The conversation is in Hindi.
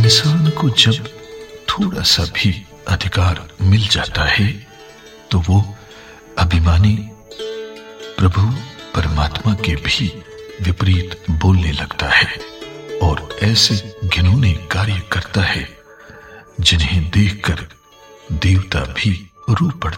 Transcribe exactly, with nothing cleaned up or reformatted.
इंसान को जब थोड़ा सा भी अधिकार मिल जाता है तो वो अभिमानी प्रभु परमात्मा के भी विपरीत बोलने लगता है और ऐसे घिनौने कार्य करता है जिन्हें देखकर देवता भी रो पड़ते